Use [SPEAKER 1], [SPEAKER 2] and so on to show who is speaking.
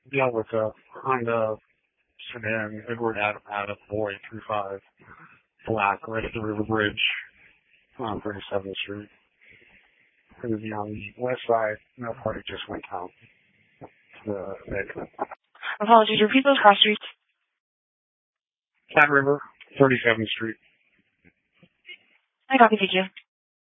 [SPEAKER 1] dealt with a Honda sedan, Edward Adam Boy 35 black right at the River Bridge on 37th Street. It would be on the west side. No party just went out to the basement.
[SPEAKER 2] Apologies, repeat those cross streets.
[SPEAKER 1] Cat River, 37th Street.
[SPEAKER 2] I copy, thank you.